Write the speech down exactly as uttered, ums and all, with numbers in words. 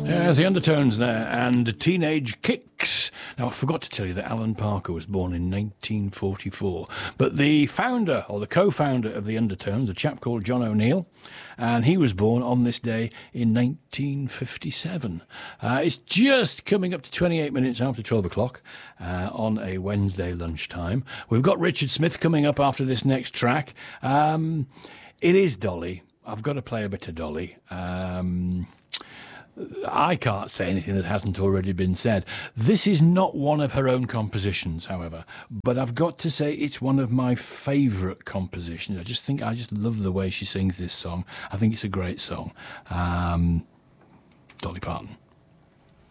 Yeah, the Undertones there, and Teenage Kicks. Now, I forgot to tell you that Alan Parker was born in nineteen forty-four, but the founder, or the co-founder of the Undertones, a chap called John O'Neill, and he was born on this day in nineteen fifty-seven. Uh, it's just coming up to twenty-eight minutes after twelve o'clock uh, on a Wednesday lunchtime. We've got Richard Smith coming up after this next track. Um, it is Dolly. I've got to play a bit of Dolly. Um... I can't say anything that hasn't already been said. This is not one of her own compositions, however, but I've got to say it's one of my favourite compositions. I just think I just love the way she sings this song. I think it's a great song. Um, Dolly Parton.